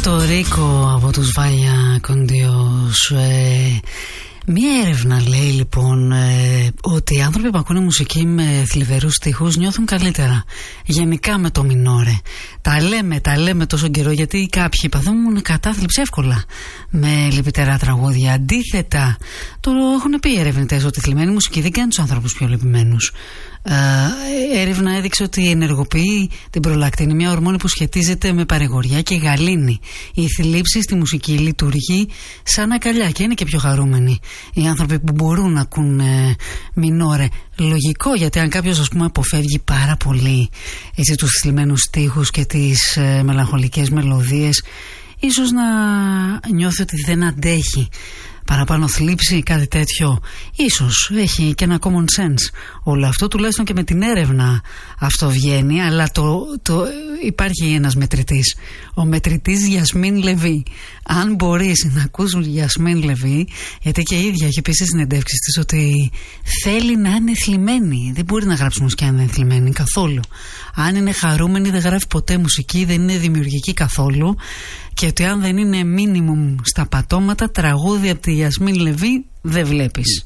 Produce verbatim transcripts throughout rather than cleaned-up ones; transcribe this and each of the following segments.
Το Ρίκο από τους Βάγια Κοντιός. ε, Μία έρευνα λέει λοιπόν ε, ότι οι άνθρωποι που ακούνε μουσική με θλιβερούς στίχους νιώθουν καλύτερα. Γενικά με το μινόρε. Τα λέμε, τα λέμε τόσο καιρό, γιατί κάποιοι παθαίνουν κατάθλιψη εύκολα με λυπητερά τραγούδια. Αντίθετα, το έχουν πει οι ερευνητές ότι η θλιμμένη μουσική δεν κάνει τους άνθρωπους πιο λυπημένους. Ε, έρευνα έδειξε ότι ενεργοποιεί την προλακτίνη, μια ορμόνη που σχετίζεται με παρηγοριά και γαλήνη. Η θλίψη στη μουσική λειτουργεί σαν αγκαλιά και είναι και πιο χαρούμενοι οι άνθρωποι που μπορούν να ακούν ε, μινόρε. Λογικό, γιατί αν κάποιος, ας πούμε, αποφεύγει πάρα πολύ έτσι, τους θλιμμένους στίχους και τις ε, μελαγχολικές μελωδίες, ίσως να νιώθει ότι δεν αντέχει παραπάνω θλίψη, κάτι τέτοιο. Ίσως έχει και ένα common sense όλο αυτό, τουλάχιστον και με την έρευνα αυτό βγαίνει, αλλά το, το, υπάρχει ένας μετρητής, ο μετρητής Γιασμίν Λεβί. Αν μπορείς να ακούσεις Γιασμίν Λεβί, γιατί και η ίδια έχει πει στις συνεντεύξεις της ότι θέλει να είναι θλιμμένη, δεν μπορεί να γράψει μουσική αν δεν είναι θλιμμένη καθόλου. Αν είναι χαρούμενη δεν γράφει ποτέ μουσική, δεν είναι δημιουργική καθόλου, και ότι αν δεν είναι minimum στα πατώματα, τραγούδι από τη Γιασμίν Λεβί δεν βλέπεις.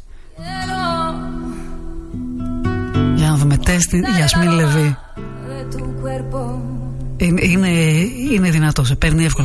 Για να δούμε τεστ Γιασμίν Λεβί. Είναι, είναι, είναι δυνατό, σε παίρνει εύκολα.